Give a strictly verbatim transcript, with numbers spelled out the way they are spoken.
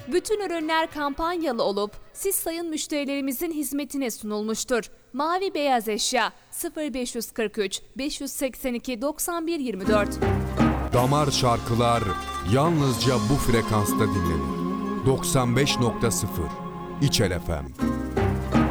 Bütün ürünler kampanyalı olup siz sayın müşterilerimizin hizmetine sunulmuştur. Mavi beyaz eşya sıfır beş kırk üç beş seksen iki doksan bir yirmi dört. Damar şarkılar yalnızca bu frekansta dinlenir. doksan beş nokta sıfır İçel F M.